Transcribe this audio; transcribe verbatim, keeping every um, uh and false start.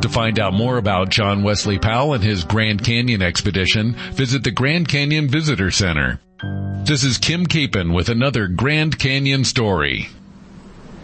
To find out more about John Wesley Powell and his Grand Canyon expedition, visit the Grand Canyon Visitor Center. This is Kim Capon with another Grand Canyon story.